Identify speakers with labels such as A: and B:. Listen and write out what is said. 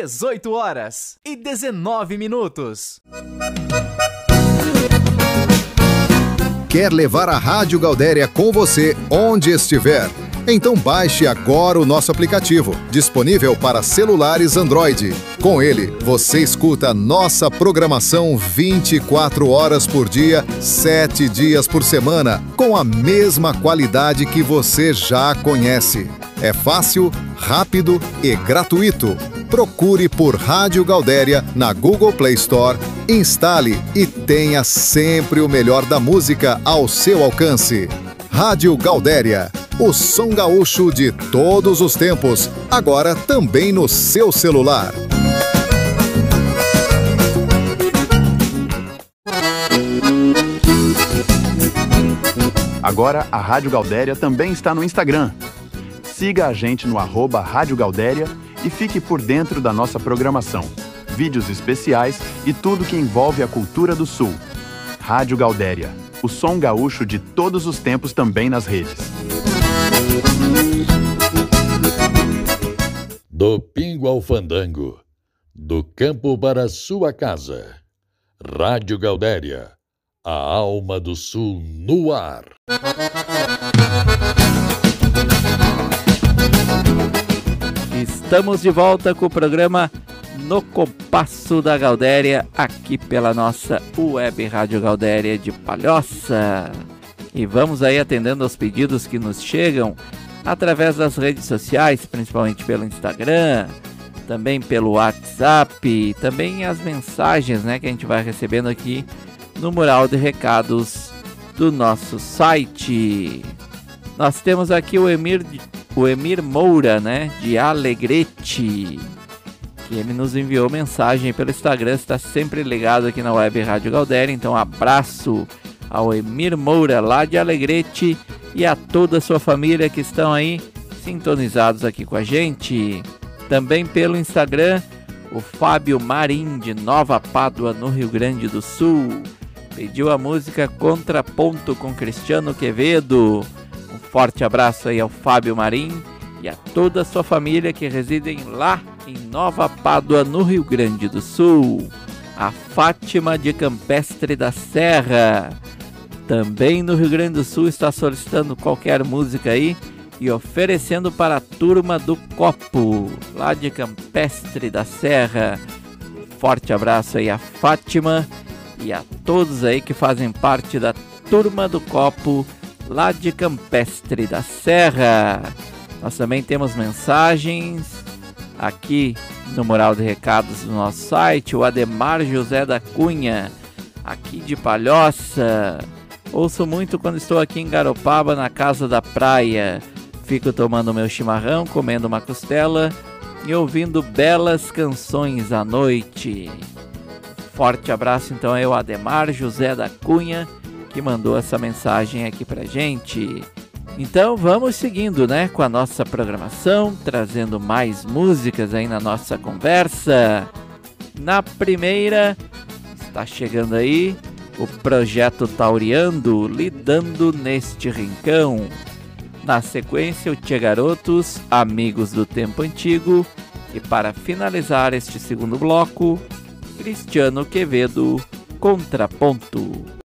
A: 18h19.
B: Quer levar a Rádio Gaudéria com você onde estiver? Então baixe agora o nosso aplicativo, disponível para celulares Android. Com ele, você escuta nossa programação 24 horas por dia, 7 dias por semana, com a mesma qualidade que você já conhece. É fácil, rápido e gratuito. Procure por Rádio Gaudéria na Google Play Store, instale e tenha sempre o melhor da música ao seu alcance. Rádio Gaudéria, o som gaúcho de todos os tempos, agora também no seu celular.
C: Agora a Rádio Gaudéria também está no Instagram. Siga a gente no @Rádio Gaudéria e fique por dentro da nossa programação, vídeos especiais e tudo que envolve a cultura do Sul. Rádio Gaudéria, o som gaúcho de todos os tempos também nas redes.
D: Do pingo ao fandango, do campo para a sua casa. Rádio Gaudéria, a alma do Sul no ar.
E: Estamos de volta com o programa No Compasso da Gaudéria, aqui pela nossa Web Rádio Gaudéria de Palhoça. E vamos aí atendendo aos pedidos que nos chegam através das redes sociais, principalmente pelo Instagram, também pelo WhatsApp, também as mensagens, né, que a gente vai recebendo aqui no mural de recados do nosso site. Nós temos aqui o Emir Moura, né, de Alegrete, que ele nos enviou mensagem pelo Instagram, está sempre ligado aqui na Web Rádio Gaudéria. Então abraço ao Emir Moura lá de Alegrete e a toda a sua família que estão aí sintonizados aqui com a gente. Também pelo Instagram, o Fábio Marim de Nova Pádua, no Rio Grande do Sul, pediu a música Contraponto com Cristiano Quevedo. Um forte abraço aí ao Fábio Marim e a toda a sua família que residem lá em Nova Pádua, no Rio Grande do Sul. A Fátima de Campestre da Serra, também no Rio Grande do Sul, está solicitando qualquer música aí e oferecendo para a Turma do Copo, lá de Campestre da Serra. Forte abraço aí a Fátima e a todos aí que fazem parte da Turma do Copo, lá de Campestre da Serra. Nós também temos mensagens aqui no mural de recados do nosso site. O Ademar José da Cunha, aqui de Palhoça. Ouço muito quando estou aqui em Garopaba, na Casa da Praia. Fico tomando meu chimarrão, comendo uma costela e ouvindo belas canções à noite. Forte abraço então aí ao Ademar José da Cunha, que mandou essa mensagem aqui pra gente. Então vamos seguindo, né, com a nossa programação, trazendo mais músicas aí na nossa conversa. Na primeira, está chegando aí o Projeto Tauriando, Lidando Neste Rincão. Na sequência, o Tchê Garotos, Amigos do Tempo Antigo. E para finalizar este segundo bloco, Cristiano Quevedo, Contraponto.